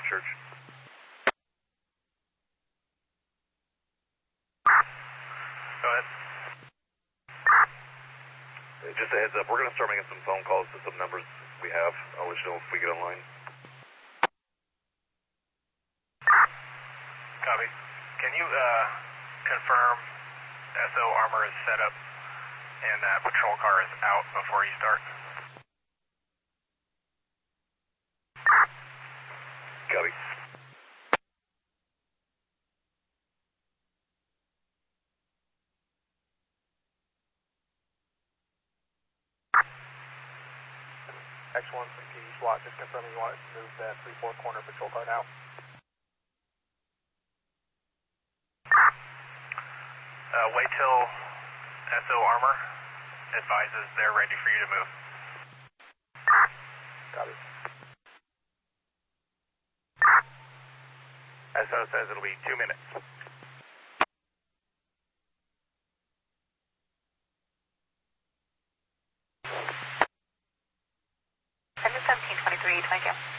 Church. Go ahead. Just a heads up, we're going to start making some phone calls to some numbers we have. I'll let you know if we get online. Copy. Can you confirm SO armor is set up and that patrol car is out before you start? Copy. X1 from PD SWAT, just confirming you want to move that 3-4 corner patrol car now. Wait till SO armor advises they're ready for you to move. Copy. SO says it'll be 2 minutes. Engine 1723, 22.